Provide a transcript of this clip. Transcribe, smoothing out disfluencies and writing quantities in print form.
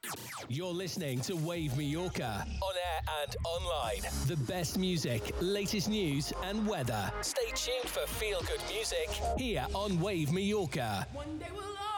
You're listening to Wave Mallorca, on air and online. The best music, latest news and weather. Stay tuned for feel-good music here on Wave Mallorca. One day we'll all